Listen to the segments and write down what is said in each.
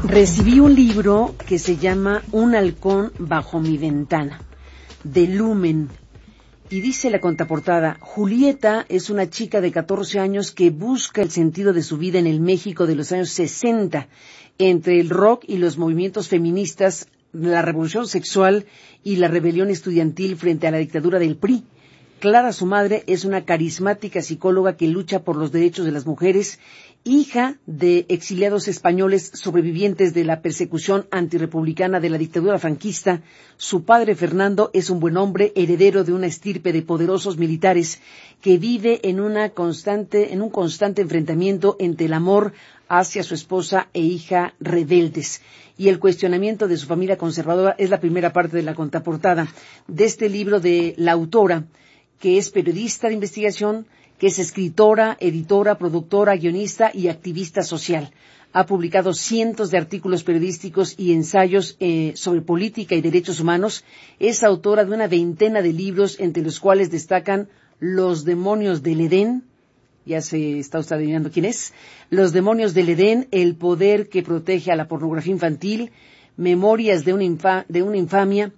Recibí un libro que se llama Un halcón bajo mi ventana, de Lumen, y dice la contraportada: Julieta es una chica de 14 años que busca el sentido de su vida en el México de los años 60, entre el rock y los movimientos feministas, la revolución sexual y la rebelión estudiantil frente a la dictadura del PRI. Clara, su madre, es una carismática psicóloga que lucha por los derechos de las mujeres, hija de exiliados españoles sobrevivientes de la persecución antirrepublicana de la dictadura franquista. Su padre, Fernando, es un buen hombre, heredero de una estirpe de poderosos militares que vive en un constante enfrentamiento entre el amor hacia su esposa e hija rebeldes y el cuestionamiento de su familia conservadora. Es la primera parte de la contraportada de este libro de la autora, que es periodista de investigación, que es escritora, editora, productora, guionista y activista social. Ha publicado cientos de artículos periodísticos y ensayos sobre política y derechos humanos. Es autora de una veintena de libros, entre los cuales destacan Los demonios del Edén. Ya se está usted adivinando quién es. Los demonios del Edén, el poder que protege a la pornografía infantil, Memorias de una infamia,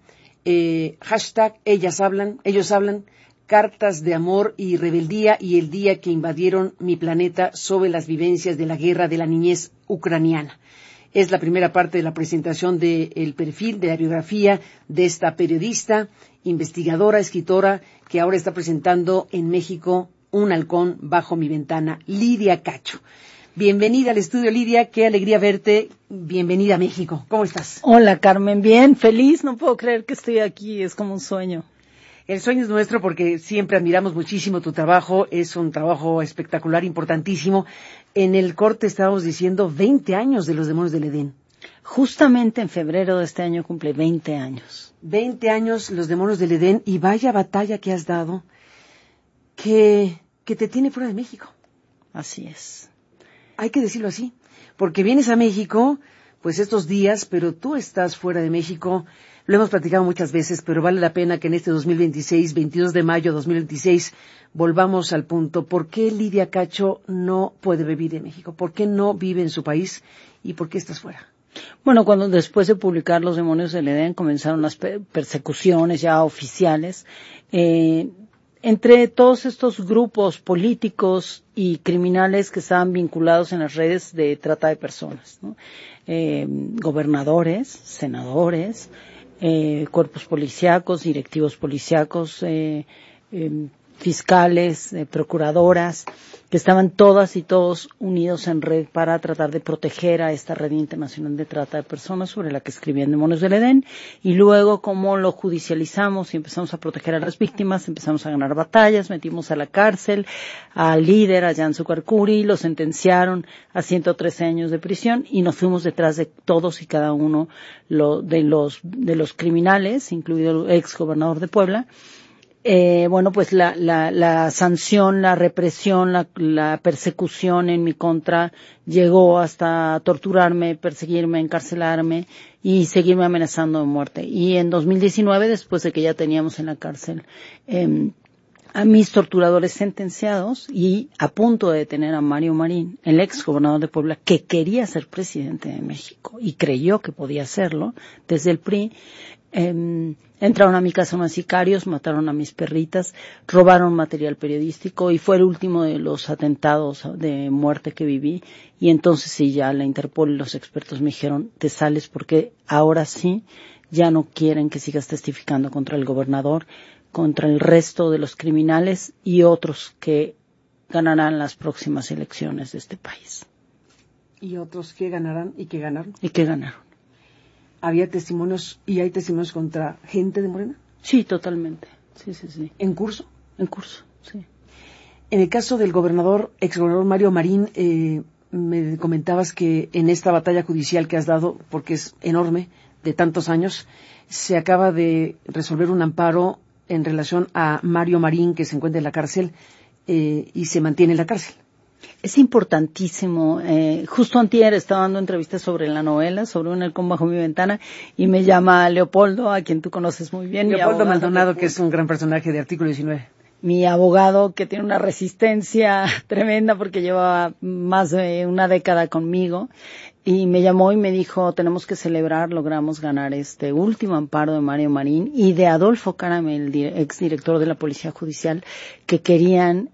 hashtag ellos hablan, Cartas de amor y rebeldía y el día que invadieron mi planeta, sobre las vivencias de la guerra de la niñez ucraniana. Es la primera parte de la presentación del perfil, de la biografía de esta periodista, investigadora, escritora, que ahora está presentando en México Un halcón bajo mi ventana, Lidia Cacho. Bienvenida al estudio, Lidia, qué alegría verte. Bienvenida a México. ¿Cómo estás? Hola, Carmen, bien, feliz, no puedo creer que estoy aquí, es como un sueño. El sueño es nuestro porque siempre admiramos muchísimo tu trabajo, es un trabajo espectacular, importantísimo. En el corte estábamos diciendo 20 años de Los demonios del Edén. Justamente en febrero de este año cumple 20 años. 20 años Los demonios del Edén, y vaya batalla que has dado, que te tiene fuera de México. Así es. Hay que decirlo así, porque vienes a México, pues estos días, pero tú estás fuera de México. Lo hemos platicado muchas veces, pero vale la pena que en este 2026, 22 de mayo de 2026, volvamos al punto. ¿Por qué Lidia Cacho no puede vivir en México? ¿Por qué no vive en su país? ¿Y por qué estás fuera? Bueno, cuando después de publicar Los demonios del Edén comenzaron las persecuciones ya oficiales, entre todos estos grupos políticos y criminales que estaban vinculados en las redes de trata de personas, ¿no? Gobernadores, senadores, cuerpos policíacos, directivos policíacos, fiscales, procuradoras, que estaban todas y todos unidos en red para tratar de proteger a esta red internacional de trata de personas, sobre la que escribían Demonios del Edén, y luego cómo lo judicializamos y empezamos a proteger a las víctimas, empezamos a ganar batallas, metimos a la cárcel al líder, a Jan Sucarcuri, lo sentenciaron a 113 años de prisión y nos fuimos detrás de todos y cada uno de los criminales, incluido el ex gobernador de Puebla. Bueno, pues la sanción, la represión, la persecución en mi contra llegó hasta torturarme, perseguirme, encarcelarme y seguirme amenazando de muerte. Y en 2019, después de que ya teníamos en la cárcel a mis torturadores sentenciados y a punto de detener a Mario Marín, el ex gobernador de Puebla, que quería ser presidente de México y creyó que podía hacerlo desde el PRI, entraron a mi casa unos sicarios, mataron a mis perritas, robaron material periodístico y fue el último de los atentados de muerte que viví. Y entonces sí, ya la Interpol y los expertos me dijeron, te sales porque ahora sí ya no quieren que sigas testificando contra el gobernador, contra el resto de los criminales y otros que ganarán las próximas elecciones de este país. ¿Y otros que ganarán y que ganaron? Y que ganaron. ¿Había testimonios y hay testimonios contra gente de Morena? Sí, totalmente. Sí. ¿En curso? En curso, sí. En el caso del exgobernador Mario Marín, me comentabas que en esta batalla judicial que has dado, porque es enorme, de tantos años, se acaba de resolver un amparo en relación a Mario Marín, que se encuentra en la cárcel y se mantiene en la cárcel. Es importantísimo. Justo antier estaba dando entrevistas sobre la novela, sobre Un halcón bajo mi ventana, y me llama Leopoldo, a quien tú conoces muy bien. Leopoldo Maldonado, que es un gran personaje de Artículo 19. mi abogado, que tiene una resistencia tremenda porque lleva más de una década conmigo, y me llamó y me dijo, tenemos que celebrar, logramos ganar este último amparo de Mario Marín y de Adolfo Caramel, exdirector de la Policía Judicial, que querían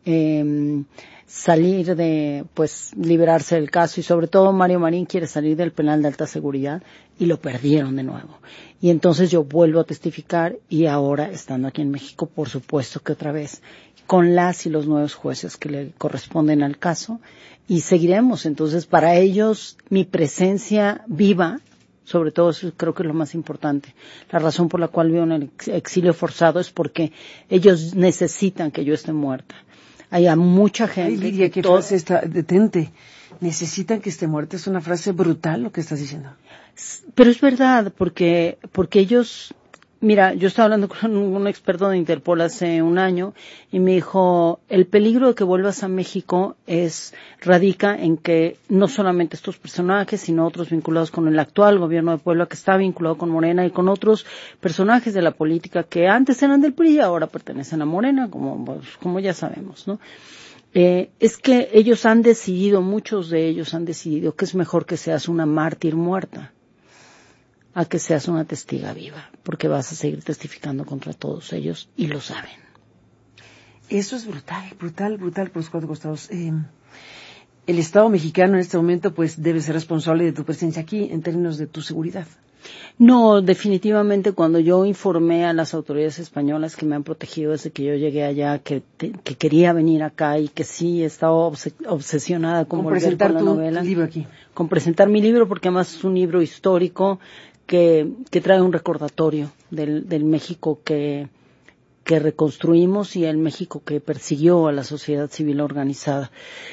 salir de, pues, liberarse del caso, y sobre todo Mario Marín quiere salir del penal de alta seguridad, y lo perdieron de nuevo. Y entonces yo vuelvo a testificar, y ahora, estando aquí en México, por supuesto que otra vez, con las y los nuevos jueces que le corresponden al caso, y seguiremos. Entonces, para ellos, mi presencia viva, sobre todo eso creo que es lo más importante. La razón por la cual vivo en el exilio forzado es porque ellos necesitan que yo esté muerta. Hay mucha gente... Ay, Lidia, qué frase está... Detente. Necesitan que esté muerta. Es una frase brutal lo que estás diciendo. Pero es verdad, porque ellos... Mira, yo estaba hablando con un experto de Interpol hace un año y me dijo, el peligro de que vuelvas a México radica en que no solamente estos personajes, sino otros vinculados con el actual gobierno de Puebla, que está vinculado con Morena, y con otros personajes de la política que antes eran del PRI y ahora pertenecen a Morena, como ya sabemos, ¿no? Es que ellos han decidido, muchos de ellos han decidido que es mejor que seas una mártir muerta a que seas una testiga viva, porque vas a seguir testificando contra todos ellos y lo saben. Eso es brutal, brutal, brutal por los cuatro costados. El Estado mexicano en este momento pues debe ser responsable de tu presencia aquí en términos de tu seguridad. No, definitivamente cuando yo informé a las autoridades españolas que me han protegido desde que yo llegué allá, que quería venir acá y que sí estaba obsesionada con volver con la novela. Tu libro aquí. Con presentar mi libro, porque además es un libro histórico que trae un recordatorio del México que reconstruimos y el México que persiguió a la sociedad civil organizada.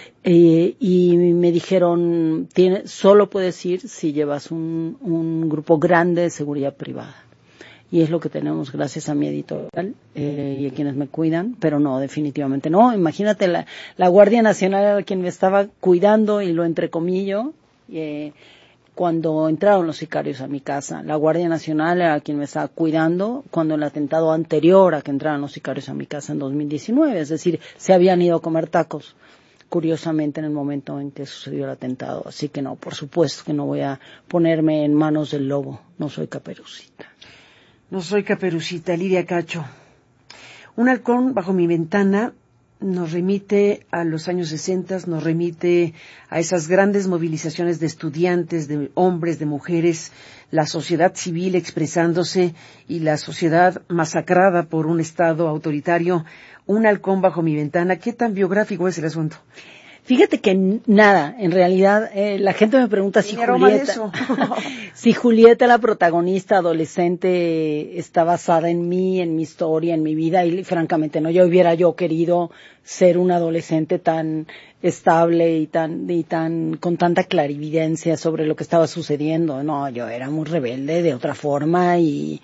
Y me dijeron, solo puedes ir si llevas un grupo grande de seguridad privada. Y es lo que tenemos gracias a mi editorial y a quienes me cuidan, pero no, definitivamente no. Imagínate, la Guardia Nacional era quien me estaba cuidando, y lo entrecomillo, cuando entraron los sicarios a mi casa. La Guardia Nacional era quien me estaba cuidando cuando el atentado anterior a que entraran los sicarios a mi casa en 2019, es decir, se habían ido a comer tacos, curiosamente, en el momento en que sucedió el atentado. Así que no, por supuesto que no voy a ponerme en manos del lobo. No soy Caperucita. No soy Caperucita, Lidia Cacho. Un halcón bajo mi ventana nos remite a los años 60, nos remite a esas grandes movilizaciones de estudiantes, de hombres, de mujeres, la sociedad civil expresándose y la sociedad masacrada por un Estado autoritario. Un halcón bajo mi ventana. ¿Qué tan biográfico es el asunto? Fíjate que nada, en realidad la gente me pregunta si si Julieta, la protagonista adolescente, está basada en mí, en mi historia, en mi vida, y francamente no. Yo hubiera querido ser una adolescente tan estable y tan con tanta clarividencia sobre lo que estaba sucediendo. No, yo era muy rebelde de otra forma y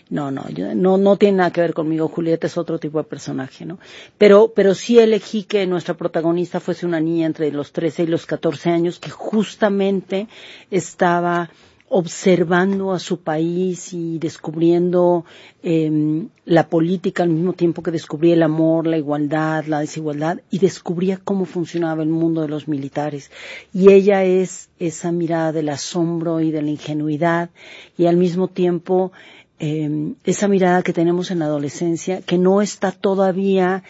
no tiene nada que ver conmigo. Julieta es otro tipo de personaje, ¿no? Pero sí elegí que nuestra protagonista fuese una niña entre los 13 y los 14 años que justamente estaba observando a su país y descubriendo la política al mismo tiempo que descubría el amor, la igualdad, la desigualdad, y descubría cómo funcionaba el mundo de los militares. Y ella es esa mirada del asombro y de la ingenuidad, y al mismo tiempo esa mirada que tenemos en la adolescencia, que no está todavía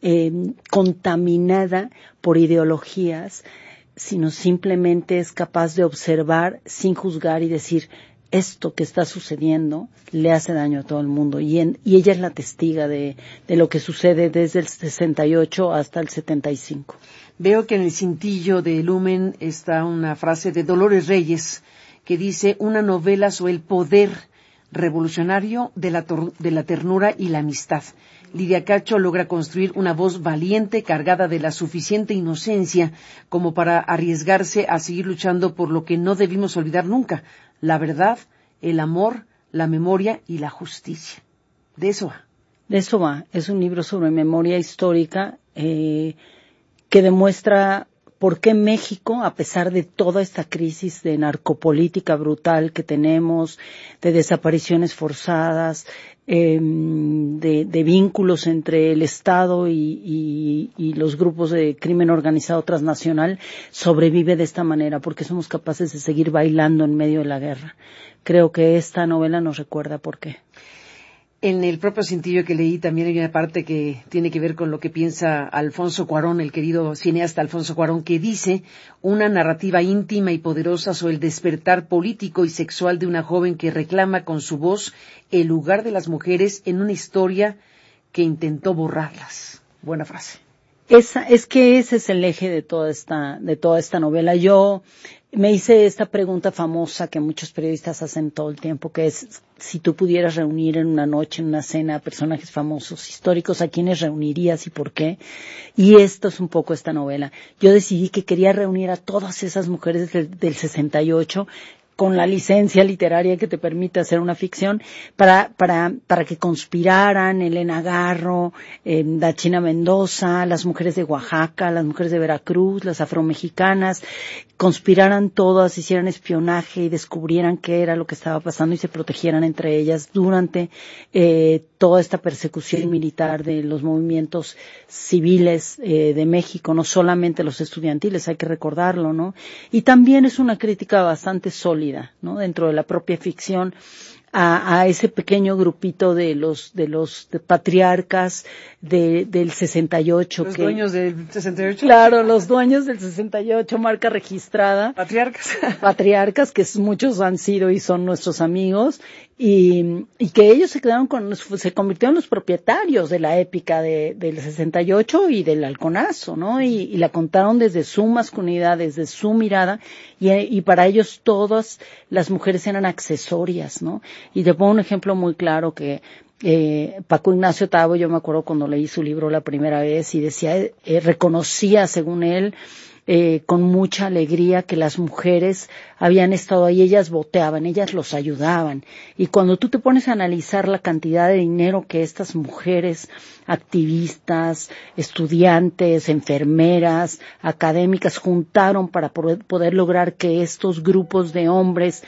contaminada por ideologías, sino simplemente es capaz de observar sin juzgar y decir, esto que está sucediendo le hace daño a todo el mundo. Y ella es la testiga de lo que sucede desde el 68 hasta el 75. Veo que en el cintillo de Lumen está una frase de Dolores Reyes que dice, una novela sobre el poder revolucionario de la ternura y la amistad. Lidia Cacho logra construir una voz valiente, cargada de la suficiente inocencia como para arriesgarse a seguir luchando por lo que no debimos olvidar nunca, la verdad, el amor, la memoria y la justicia. De eso va. De eso va. Es un libro sobre memoria histórica que demuestra por qué México, a pesar de toda esta crisis de narcopolítica brutal que tenemos, de desapariciones forzadas, de vínculos entre el Estado y los grupos de crimen organizado transnacional, sobrevive de esta manera, porque somos capaces de seguir bailando en medio de la guerra. Creo que esta novela nos recuerda por qué. En el propio cintillo que leí también hay una parte que tiene que ver con lo que piensa Alfonso Cuarón, el querido cineasta Alfonso Cuarón, que dice una narrativa íntima y poderosa sobre el despertar político y sexual de una joven que reclama con su voz el lugar de las mujeres en una historia que intentó borrarlas. Buena frase. Es que ese es el eje de toda esta novela. Yo me hice esta pregunta famosa que muchos periodistas hacen todo el tiempo, que es si tú pudieras reunir en una noche, en una cena, a personajes famosos, históricos, ¿a quiénes reunirías y por qué? Y esto es un poco esta novela. Yo decidí que quería reunir a todas esas mujeres del 68, con la licencia literaria que te permite hacer una ficción, para que conspiraran Elena Garro, Dachina Mendoza, las mujeres de Oaxaca, las mujeres de Veracruz, las afromexicanas, conspiraran todas, hicieran espionaje y descubrieran qué era lo que estaba pasando y se protegieran entre ellas durante toda esta persecución militar de los movimientos civiles de México, no solamente los estudiantiles, hay que recordarlo, ¿no? Y también es una crítica bastante sólida, ¿no? Dentro de la propia ficción a ese pequeño grupito de los patriarcas del 68. Los dueños del 68. Claro, los dueños del 68, marca registrada. Patriarcas, que muchos han sido y son nuestros amigos, y que ellos se convirtieron en los propietarios de la épica del 68 y del halconazo, ¿no? Y la contaron desde su masculinidad, desde su mirada, y para ellos todas las mujeres eran accesorias, ¿no? Y te pongo un ejemplo muy claro que Paco Ignacio Tabo, yo me acuerdo cuando leí su libro la primera vez y decía, reconocía según él, con mucha alegría que las mujeres habían estado ahí, ellas boteaban, ellas los ayudaban. Y cuando tú te pones a analizar la cantidad de dinero que estas mujeres, activistas, estudiantes, enfermeras, académicas, juntaron para poder lograr que estos grupos de hombres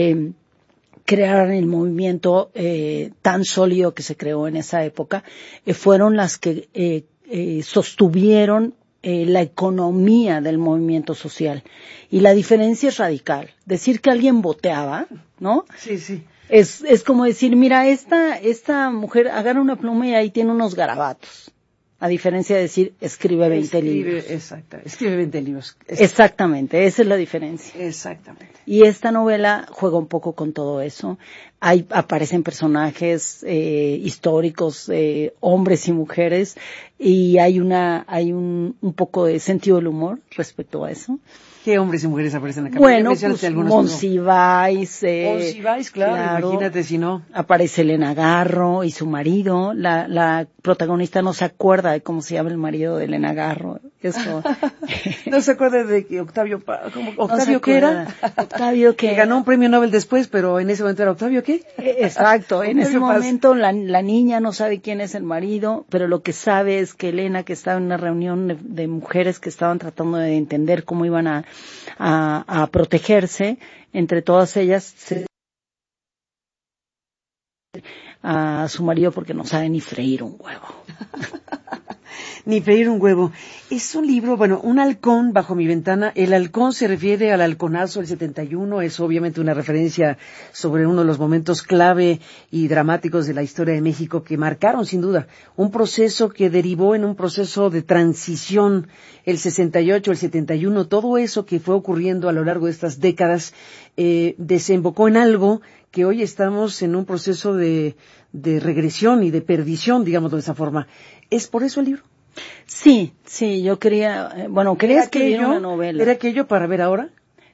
crearan el movimiento tan sólido que se creó en esa época, fueron las que sostuvieron la economía del movimiento social. Y la diferencia es radical. Decir que alguien boteaba, ¿no? Sí, sí. Es como decir, mira, esta mujer agarra una pluma y ahí tiene unos garabatos. A diferencia de decir, escribe 20 libros. Exacto, escribe 20 libros. Exactamente, esa es la diferencia. Exactamente. Y esta novela juega un poco con todo eso. Aparecen personajes históricos, hombres y mujeres, y hay un poco de sentido del humor respecto a eso. ¿Qué hombres y mujeres aparecen acá? Bueno, pues Monsiváis. Monsiváis, claro, imagínate si no. Aparece Elena Garro y su marido. La protagonista no se acuerda de cómo se llama el marido de Elena Garro. Eso. No se acuerda de que Octavio ¿qué era? Octavio que ganó un premio Nobel después, pero en ese momento era Octavio ¿qué? Exacto. En ese momento la niña no sabe quién es el marido, pero lo que sabe es que Elena, que estaba en una reunión de mujeres que estaban tratando de entender cómo iban a protegerse, entre todas ellas a su marido porque no sabe ni freír un huevo. Ni freír un huevo. Es un libro, Un halcón bajo mi ventana. El halcón se refiere al halconazo del 71, es obviamente una referencia sobre uno de los momentos clave y dramáticos de la historia de México que marcaron sin duda un proceso que derivó en un proceso de transición, el 68, el 71, todo eso que fue ocurriendo a lo largo de estas décadas desembocó en algo que hoy estamos en un proceso de regresión y de perdición, digamos de esa forma. ¿Es por eso el libro? Sí, yo quería escribir una novela. ¿Era aquello para ver ahora?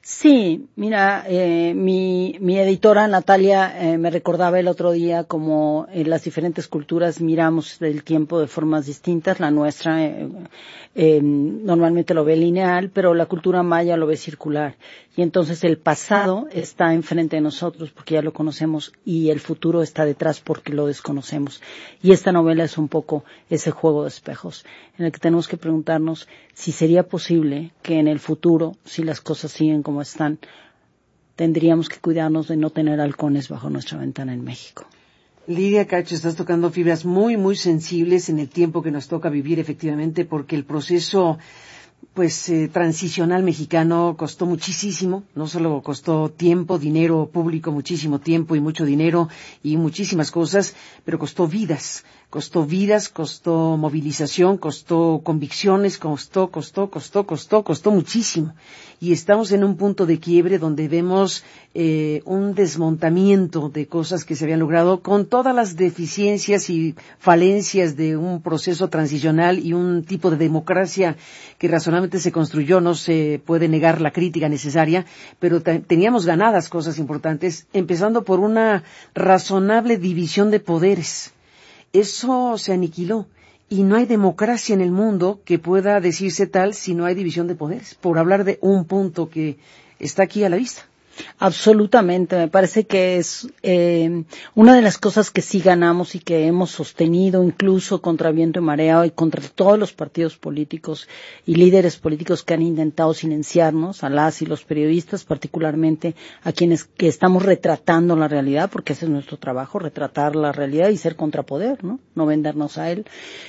Sí, mira, mi editora Natalia me recordaba el otro día como en las diferentes culturas miramos el tiempo de formas distintas. La nuestra normalmente lo ve lineal, pero la cultura maya lo ve circular. Y entonces el pasado está enfrente de nosotros porque ya lo conocemos y el futuro está detrás porque lo desconocemos. Y esta novela es un poco ese juego de espejos en el que tenemos que preguntarnos si sería posible que en el futuro, si las cosas siguen como están, tendríamos que cuidarnos de no tener halcones bajo nuestra ventana en México. Lidia Cacho, estás tocando fibras muy, muy sensibles en el tiempo que nos toca vivir, efectivamente, porque el proceso transicional mexicano costó muchísimo, no solo costó tiempo, dinero público, muchísimo tiempo y mucho dinero y muchísimas cosas, pero costó vidas, costó movilización, costó convicciones, costó muchísimo. Y estamos en un punto de quiebre donde vemos un desmontamiento de cosas que se habían logrado con todas las deficiencias y falencias de un proceso transicional y un tipo de democracia que razonablemente se construyó. No se puede negar la crítica necesaria, pero teníamos ganadas cosas importantes, empezando por una razonable división de poderes. Eso se aniquiló. Y no hay democracia en el mundo que pueda decirse tal si no hay división de poderes, por hablar de un punto que está aquí a la vista. Absolutamente, me parece que es una de las cosas que sí ganamos y que hemos sostenido incluso contra viento y marea y contra todos los partidos políticos y líderes políticos que han intentado silenciarnos, a las y los periodistas, particularmente a quienes que estamos retratando la realidad, porque ese es nuestro trabajo, retratar la realidad y ser contrapoder, ¿no? vendernos a él.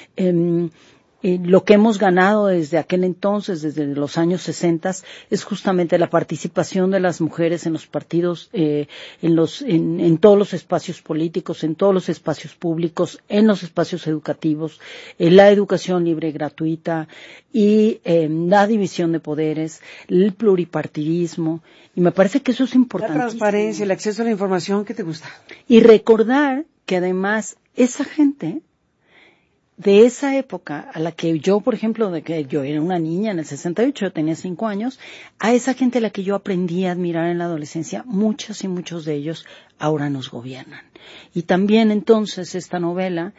Lo que hemos ganado desde aquel entonces, desde los años 60, es justamente la participación de las mujeres en los partidos, en todos los espacios políticos, en todos los espacios públicos, en los espacios educativos, la educación libre y gratuita y la división de poderes, el pluripartidismo. Y me parece que eso es importantísimo. La transparencia, el acceso a la información, ¿qué te gusta? Y recordar que además esa gente de esa época a la que yo, por ejemplo, de que yo era una niña en el 68, yo tenía 5 años, a esa gente a la que yo aprendí a admirar en la adolescencia, muchos y muchos de ellos ahora nos gobiernan. Y también entonces esta novela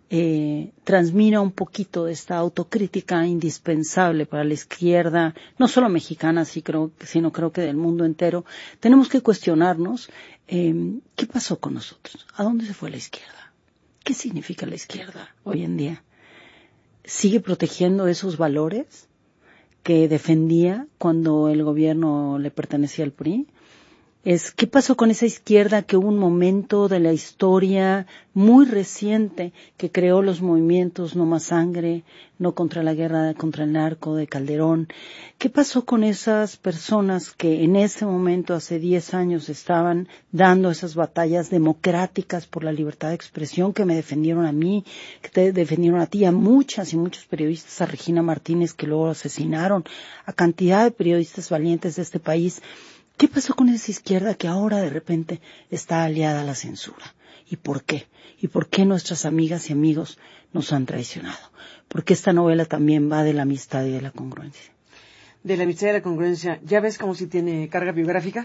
transmina un poquito de esta autocrítica indispensable para la izquierda, no solo mexicana, sino creo que del mundo entero. Tenemos que cuestionarnos qué pasó con nosotros, a dónde se fue la izquierda. ¿Qué significa la izquierda hoy en día? ¿Sigue protegiendo esos valores que defendía cuando el gobierno le pertenecía al PRI? ¿Qué pasó con esa izquierda que hubo un momento de la historia muy reciente que creó los movimientos No Más Sangre, No contra la guerra, contra el narco de Calderón? ¿Qué pasó con esas personas que en ese momento, hace 10 años, estaban dando esas batallas democráticas por la libertad de expresión que me defendieron a mí, que te defendieron a ti, a muchas y muchos periodistas, a Regina Martínez que luego asesinaron, a cantidad de periodistas valientes de este país? ¿Qué pasó con esa izquierda que ahora de repente está aliada a la censura? ¿Y por qué? ¿Y por qué nuestras amigas y amigos nos han traicionado? Porque esta novela también va de la amistad y de la congruencia. De la amistad y la congruencia. ¿Ya ves cómo si tiene carga biográfica?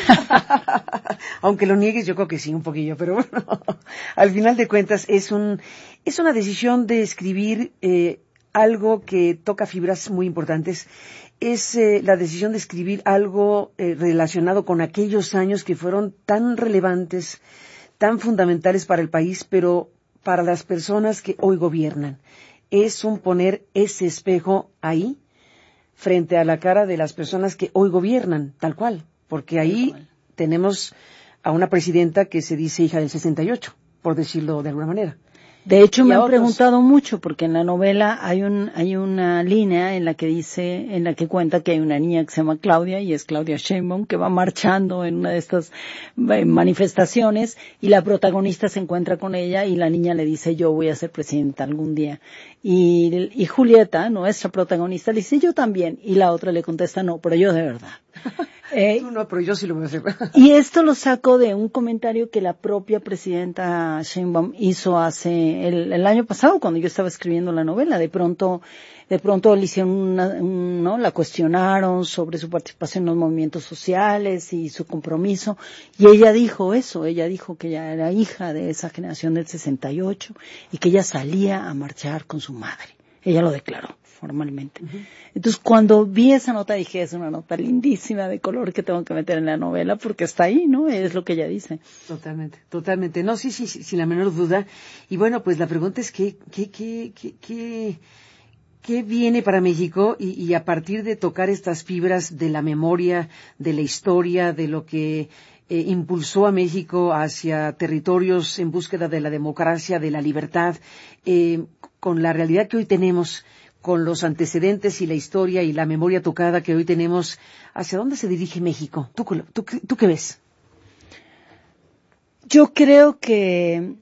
Aunque lo niegues, yo creo que sí, un poquillo, pero bueno, al final de cuentas es una decisión de escribir algo que toca fibras muy importantes. Es la decisión de escribir algo relacionado con aquellos años que fueron tan relevantes, tan fundamentales para el país, pero para las personas que hoy gobiernan. Es un poner ese espejo ahí, frente a la cara de las personas que hoy gobiernan, tal cual, porque ahí tenemos a una presidenta que se dice hija del 68, por decirlo de alguna manera. De hecho, me han preguntado mucho, porque en la novela hay una línea en la que cuenta que hay una niña que se llama Claudia, y es Claudia Sheinbaum, que va marchando en una de estas manifestaciones, y la protagonista se encuentra con ella, y la niña le dice, yo voy a ser presidenta algún día. Y Julieta, nuestra protagonista, le dice, yo también, y la otra le contesta, no, pero yo de verdad. Tú no, pero yo sí lo voy a hacer. Y esto lo saco de un comentario que la propia presidenta Sheinbaum hizo hace el año pasado, cuando yo estaba escribiendo la novela. De pronto le hicieron ¿no? La cuestionaron sobre su participación en los movimientos sociales y su compromiso. Y ella dijo eso, ella dijo que ella era hija de esa generación del 68 y que ella salía a marchar con su madre. Ella lo declaró formalmente. Uh-huh. Entonces, cuando vi esa nota, dije, es una nota lindísima de color que tengo que meter en la novela porque está ahí, ¿no? Es lo que ella dice. Totalmente. No, sí, sin la menor duda. Y bueno, pues la pregunta es ¿qué viene para México? Y a partir de tocar estas fibras de la memoria, de la historia, de lo que impulsó a México hacia territorios en búsqueda de la democracia, de la libertad, con la realidad que hoy tenemos, con los antecedentes y la historia y la memoria tocada que hoy tenemos, ¿hacia dónde se dirige México? ¿Tú qué ves? Yo creo que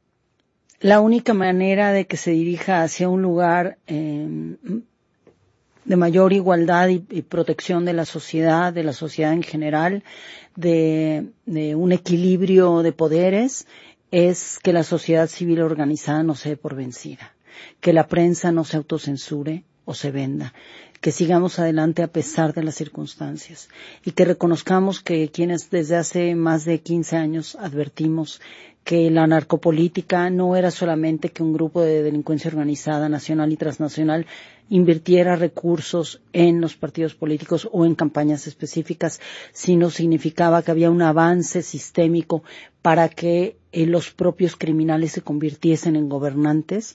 la única manera de que se dirija hacia un lugar de mayor igualdad y protección de la sociedad en general, de un equilibrio de poderes, es que la sociedad civil organizada no se dé por vencida, que la prensa no se autocensure o se venda, que sigamos adelante a pesar de las circunstancias y que reconozcamos que quienes desde hace más de 15 años advertimos que la narcopolítica no era solamente que un grupo de delincuencia organizada nacional y transnacional invirtiera recursos en los partidos políticos o en campañas específicas, sino significaba que había un avance sistémico para que los propios criminales se convirtiesen en gobernantes.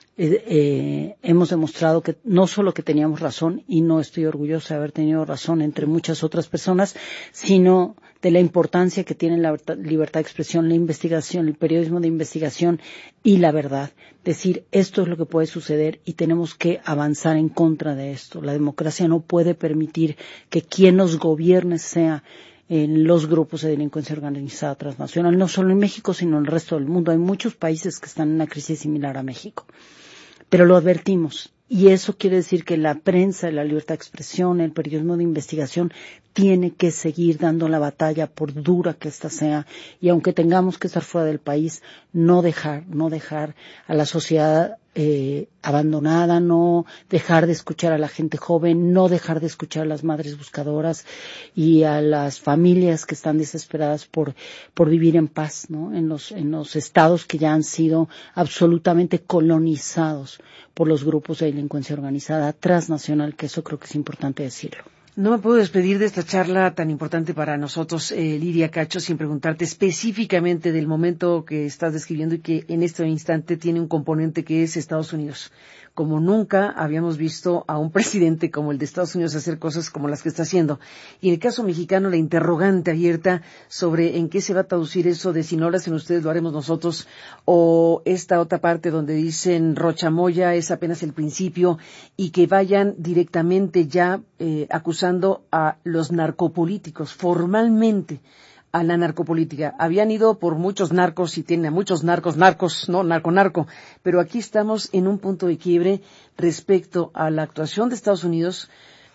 Hemos demostrado que no solo que teníamos razón, y no estoy orgullosa de haber tenido razón entre muchas otras personas, sino de la importancia que tiene la libertad de expresión, la investigación, el periodismo de investigación y la verdad. Decir, esto es lo que puede suceder y tenemos que avanzar en contra de esto. La democracia no puede permitir que quien nos gobierne sea en los grupos de delincuencia organizada transnacional, no solo en México, sino en el resto del mundo. Hay muchos países que están en una crisis similar a México. Pero lo advertimos. Y eso quiere decir que la prensa, la libertad de expresión, el periodismo de investigación tiene que seguir dando la batalla por dura que ésta sea. Y aunque tengamos que estar fuera del país, no dejar a la sociedad abandonada, no dejar de escuchar a la gente joven, no dejar de escuchar a las madres buscadoras y a las familias que están desesperadas por vivir en paz, ¿no? En los estados que ya han sido absolutamente colonizados por los grupos de delincuencia organizada transnacional, que eso creo que es importante decirlo. No me puedo despedir de esta charla tan importante para nosotros, Lidia Cacho, sin preguntarte específicamente del momento que estás describiendo y que en este instante tiene un componente que es Estados Unidos. Como nunca habíamos visto a un presidente como el de Estados Unidos hacer cosas como las que está haciendo. Y en el caso mexicano, la interrogante abierta sobre en qué se va a traducir eso de si no lo hacen ustedes, lo haremos nosotros, o esta otra parte donde dicen Rochamoya es apenas el principio y que vayan directamente ya acusando a los narcopolíticos formalmente a la narcopolítica. Habían ido por muchos narcos y tienen a muchos narcos, no, narco, pero aquí estamos en un punto de quiebre respecto a la actuación de Estados Unidos,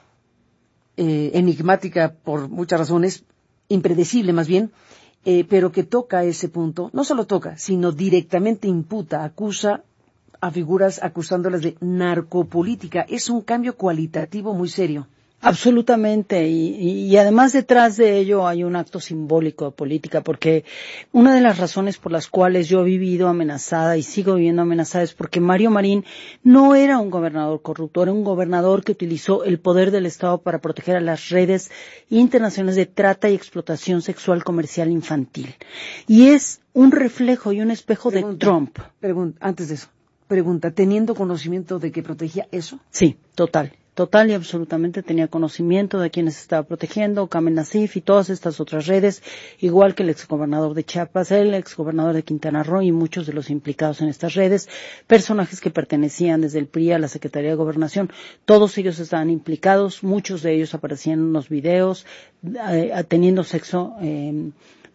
enigmática por muchas razones, impredecible más bien, pero que toca ese punto, no solo toca, sino directamente imputa, acusa a figuras acusándolas de narcopolítica. Es un cambio cualitativo muy serio. Absolutamente, y además detrás de ello hay un acto simbólico de política, porque una de las razones por las cuales yo he vivido amenazada y sigo viviendo amenazada es porque Mario Marín no era un gobernador corrupto, era un gobernador que utilizó el poder del Estado para proteger a las redes internacionales de trata y explotación sexual comercial infantil. Y es un reflejo y un espejo de Trump. Antes de eso, ¿teniendo conocimiento de que protegía eso? Sí, total y absolutamente tenía conocimiento de quienes estaba protegiendo, Kamen Nasif y todas estas otras redes, igual que el exgobernador de Chiapas, el exgobernador de Quintana Roo y muchos de los implicados en estas redes, personajes que pertenecían desde el PRI a la Secretaría de Gobernación, todos ellos estaban implicados, muchos de ellos aparecían en unos videos teniendo sexo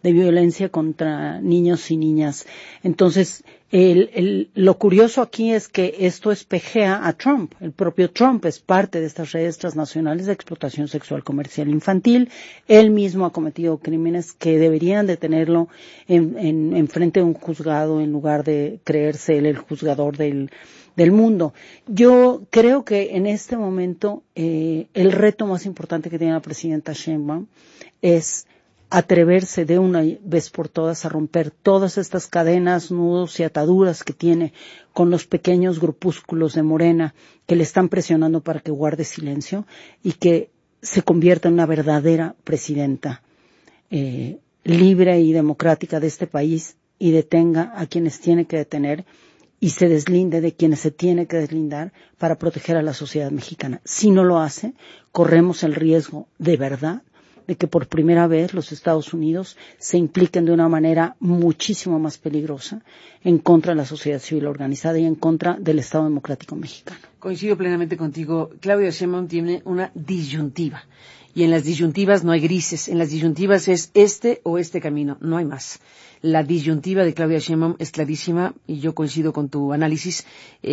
de violencia contra niños y niñas. Entonces, lo curioso aquí es que esto espejea a Trump. El propio Trump es parte de estas redes transnacionales de explotación sexual comercial infantil. Él mismo ha cometido crímenes que deberían de tenerlo en frente de un juzgado en lugar de creerse él el juzgador del mundo. Yo creo que en este momento el reto más importante que tiene la presidenta Sheinbaum es atreverse de una vez por todas a romper todas estas cadenas, nudos y ataduras que tiene con los pequeños grupúsculos de Morena que le están presionando para que guarde silencio y que se convierta en una verdadera presidenta libre y democrática de este país y detenga a quienes tiene que detener y se deslinde de quienes se tiene que deslindar para proteger a la sociedad mexicana. Si no lo hace, corremos el riesgo de verdad de que por primera vez los Estados Unidos se impliquen de una manera muchísimo más peligrosa en contra de la sociedad civil organizada y en contra del Estado democrático mexicano. Coincido plenamente contigo. Claudia Sheinbaum tiene una disyuntiva. Y en las disyuntivas no hay grises. En las disyuntivas es este o este camino. No hay más. La disyuntiva de Claudia Sheinbaum es clarísima y yo coincido con tu análisis.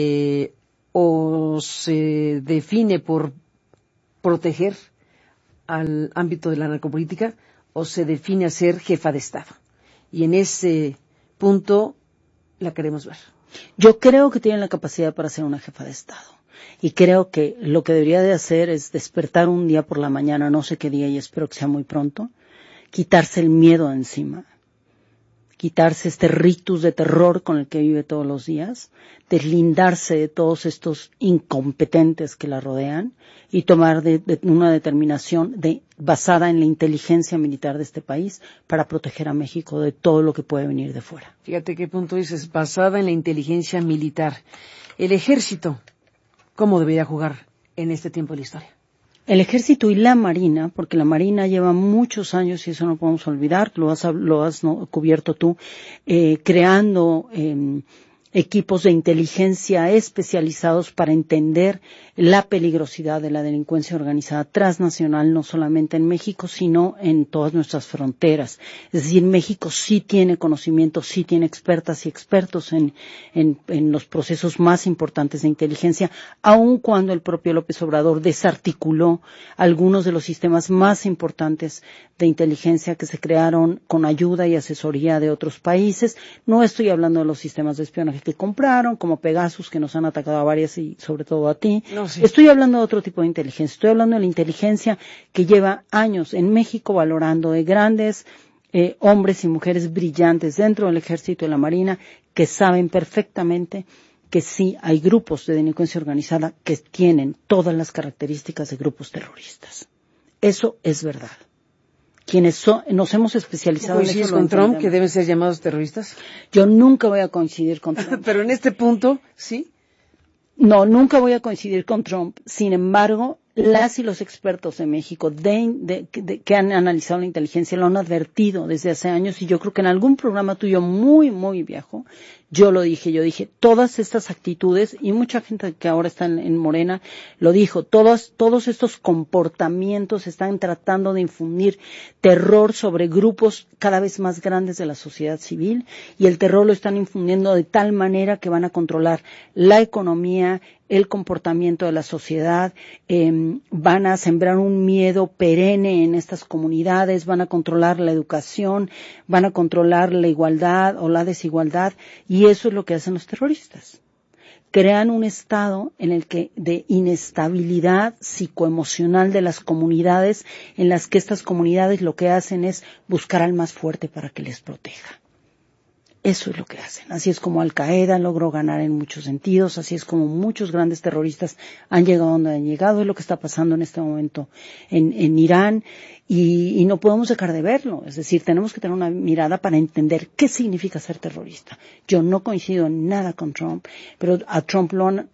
O se define por proteger al ámbito de la narcopolítica o se define a ser jefa de Estado. Y en ese punto la queremos ver. Yo creo que tiene la capacidad para ser una jefa de Estado. Y creo que lo que debería de hacer es despertar un día por la mañana, no sé qué día y espero que sea muy pronto, quitarse el miedo de encima, quitarse este rictus de terror con el que vive todos los días, deslindarse de todos estos incompetentes que la rodean y tomar una determinación basada en la inteligencia militar de este país para proteger a México de todo lo que puede venir de fuera. Fíjate qué punto dices, basada en la inteligencia militar. El ejército, ¿cómo debería jugar en este tiempo de la historia? El Ejército y la Marina, porque la Marina lleva muchos años, y eso no podemos olvidar, lo has cubierto tú, creando equipos de inteligencia especializados para entender la peligrosidad de la delincuencia organizada transnacional, no solamente en México, sino en todas nuestras fronteras. Es decir, México sí tiene conocimiento, sí tiene expertas y expertos en los procesos más importantes de inteligencia, aun cuando el propio López Obrador desarticuló algunos de los sistemas más importantes de inteligencia que se crearon con ayuda y asesoría de otros países. No estoy hablando de los sistemas de espionaje que compraron, como Pegasus, que nos han atacado a varias y sobre todo a ti. No, sí. Estoy hablando de otro tipo de inteligencia. Estoy hablando de la inteligencia que lleva años en México valorando de grandes hombres y mujeres brillantes dentro del Ejército y la Marina que saben perfectamente que sí hay grupos de delincuencia organizada que tienen todas las características de grupos terroristas. Eso es verdad. Quienes nos hemos especializado en eso. ¿Coincides con Trump que deben ser llamados terroristas? Yo nunca voy a coincidir con Trump. Pero en este punto, ¿sí? No, nunca voy a coincidir con Trump. Sin embargo, las y los expertos de México que han analizado la inteligencia lo han advertido desde hace años y yo creo que en algún programa tuyo muy, muy viejo, yo dije, todas estas actitudes, y mucha gente que ahora está en Morena lo dijo, todos estos comportamientos están tratando de infundir terror sobre grupos cada vez más grandes de la sociedad civil y el terror lo están infundiendo de tal manera que van a controlar la economía, el comportamiento de la sociedad, van a sembrar un miedo perenne en estas comunidades, van a controlar la educación, van a controlar la igualdad o la desigualdad, y eso es lo que hacen los terroristas. Crean un estado en el que de inestabilidad psicoemocional de las comunidades, en las que estas comunidades lo que hacen es buscar al más fuerte para que les proteja. Eso es lo que hacen. Así es como Al-Qaeda logró ganar en muchos sentidos, así es como muchos grandes terroristas han llegado donde han llegado, es lo que está pasando en este momento en Irán y no podemos dejar de verlo. Es decir, tenemos que tener una mirada para entender qué significa ser terrorista. Yo no coincido en nada con Trump, pero a Trump lo han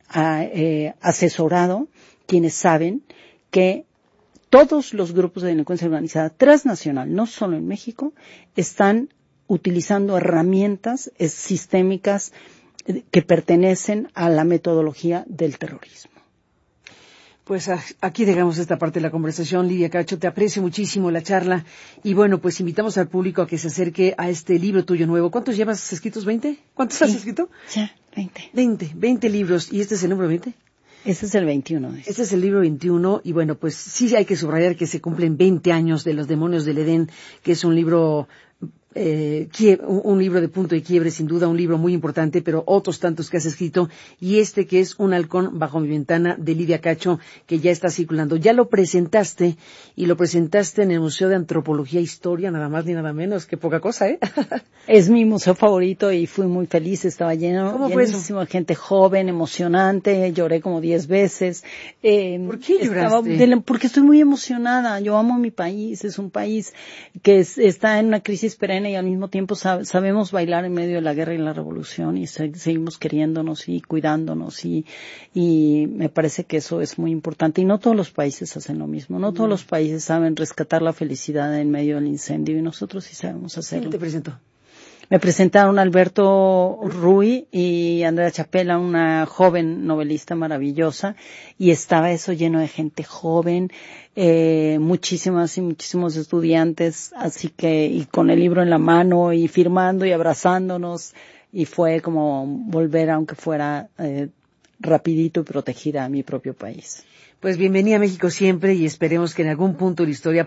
asesorado quienes saben que todos los grupos de delincuencia organizada transnacional, no solo en México, están utilizando herramientas sistémicas que pertenecen a la metodología del terrorismo. Pues aquí dejamos esta parte de la conversación. Lidia Cacho, te aprecio muchísimo la charla. Y bueno, pues invitamos al público a que se acerque a este libro tuyo nuevo. ¿Cuántos llevas escritos? ¿20? ¿Cuántos has escrito? Ya, 20. 20 libros. ¿Y este es el número 20? Este es el 21. Este es el libro 21. Y bueno, pues sí hay que subrayar que se cumplen 20 años de Los demonios del Edén, que es un libro... un libro de punto de quiebre, sin duda, un libro muy importante, pero otros tantos que has escrito, y este que es Un halcón bajo mi ventana, de Lidia Cacho, que ya está circulando. Ya lo presentaste, y lo presentaste en el Museo de Antropología e Historia, nada más ni nada menos, que poca cosa, ¿eh? Es mi museo favorito y fui muy feliz, estaba llenísimo de gente joven, emocionante, lloré como 10 veces. ¿Por qué lloraste? Porque estoy muy emocionada, yo amo mi país, es un país que está en una crisis perenne y al mismo tiempo sabemos bailar en medio de la guerra y la revolución y seguimos queriéndonos y cuidándonos y me parece que eso es muy importante y no todos los países hacen lo mismo, no todos los países saben rescatar la felicidad en medio del incendio y nosotros sí sabemos hacerlo. ¿Quién te presentó? Me presentaron Alberto Ruy y Andrea Chapela, una joven novelista maravillosa, y estaba eso lleno de gente joven, muchísimas y muchísimos estudiantes, así que, y con el libro en la mano, y firmando y abrazándonos, y fue como volver, aunque fuera rapidito y protegida a mi propio país. Pues bienvenida a México siempre, y esperemos que en algún punto de la historia